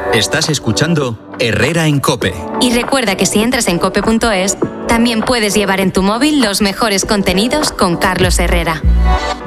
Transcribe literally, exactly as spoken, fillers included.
Estás escuchando Herrera en COPE. Y recuerda que si entras en cope punto es, también puedes llevar en tu móvil los mejores contenidos con Carlos Herrera.